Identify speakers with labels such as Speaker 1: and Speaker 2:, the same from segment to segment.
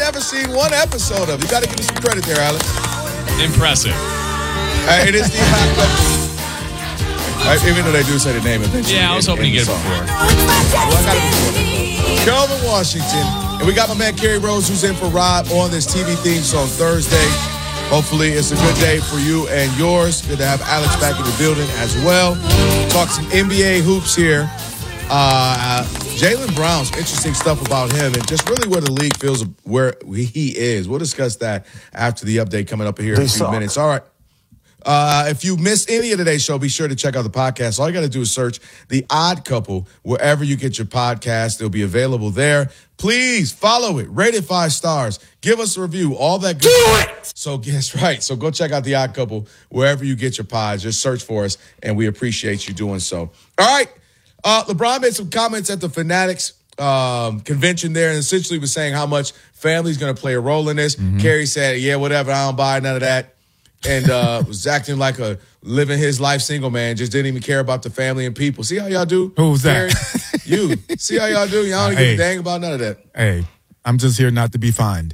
Speaker 1: never seen one episode of. You got to give me some credit there, Alex.
Speaker 2: Impressive.
Speaker 1: It is the Odd Couple. Even though they do say the name eventually.
Speaker 2: Yeah, I was hoping to get it before.
Speaker 1: Well, I got it before. Kelvin Washington. And we got my man Kerry Rose, who's in for Rob on this TV theme song Thursday. Hopefully it's a good day for you and yours. Good to have Alex back in the building as well. Talk some NBA hoops here. Jaylen Brown, some interesting stuff about him and just really where the league feels where he is. We'll discuss that after the update coming up here in a few minutes. All right. If you missed any of today's show, be sure to check out the podcast. All you got to do is search The Odd Couple wherever you get your podcast. They'll be available there. Please follow it. Rate it 5 stars. Give us a review. All that good stuff. So guess right. So go check out The Odd Couple wherever you get your pods. Just search for us, and we appreciate you doing so. All right. LeBron made some comments at the Fanatics convention there and essentially was saying how much family's going to play a role in this. Mm-hmm. Kerry said, yeah, whatever. I don't buy none of that. And was acting like a living his life single man, just didn't even care about the family and people. See how y'all do?
Speaker 3: Who's that?
Speaker 1: You. See how y'all do? Y'all don't give a dang about none of that.
Speaker 3: Hey, I'm just here not to be fined.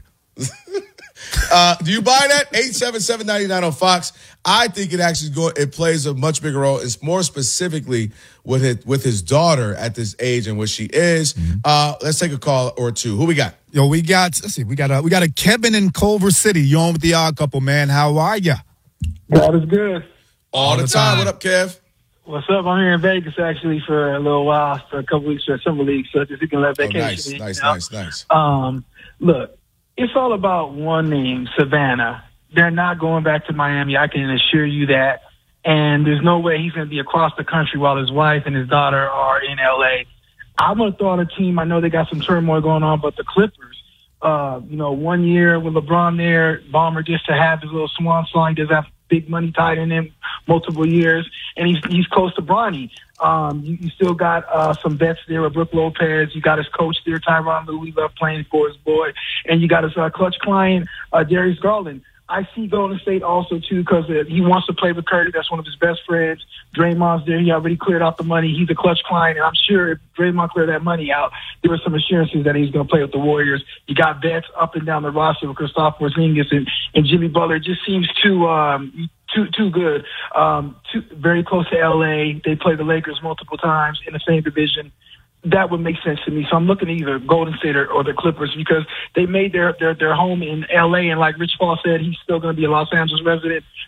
Speaker 1: Do you buy that? 877-99 on Fox. I think it plays a much bigger role. It's more specifically with his daughter at this age and what she is. Mm-hmm. Let's take a call or two. Who we got?
Speaker 3: Yo, we got a Kevin in Culver City. You on with The Odd Couple, man. How are ya?
Speaker 4: God is good.
Speaker 1: All the time. What up, Kev?
Speaker 4: What's up? I'm here in Vegas actually for a little while, for a couple weeks for a summer league, so just you can let vacation.
Speaker 1: Nice.
Speaker 4: Look, it's all about one name, Savannah. They're not going back to Miami. I can assure you that. And there's no way he's going to be across the country while his wife and his daughter are in L.A. I'm going to throw out a team. I know they got some turmoil going on, but the Clippers, 1 year with LeBron there, Ballmer just to have his little swan song. He doesn't have big money tied in him multiple years, and he's close to Bronny. You still got some vets there with Brook Lopez. You got his coach there, Tyronn Lue. We love playing for his boy. And you got his clutch client, Darius Garland. I see Golden State also, too, because he wants to play with Curry. That's one of his best friends. Draymond's there. He already cleared out the money. He's a clutch client, and I'm sure if Draymond cleared that money out, there were some assurances that he's going to play with the Warriors. You got vets up and down the roster with Kristaps Porzingis and Jimmy Butler. It just seems too good. Very close to L.A. They play the Lakers multiple times in the same division. That would make sense to me. So I'm looking at either Golden State or the Clippers because they made their home in L.A. And like Rich Paul said, he's still going to be a Los Angeles resident.